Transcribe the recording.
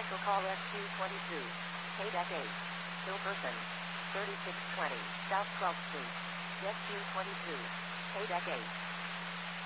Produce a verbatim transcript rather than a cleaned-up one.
Special call S Q twenty-two. K-eight. Still person. thirty-six twenty South twelfth Street. S Q twenty-two. K-eight.